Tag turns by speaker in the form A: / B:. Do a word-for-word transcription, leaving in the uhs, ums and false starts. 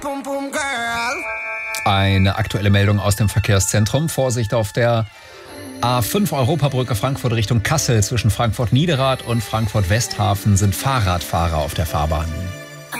A: Eine aktuelle Meldung aus dem Verkehrszentrum. Vorsicht auf der A fünf Europabrücke Frankfurt Richtung Kassel. Zwischen Frankfurt-Niederrad und Frankfurt-Westhafen sind Fahrradfahrer auf der Fahrbahn.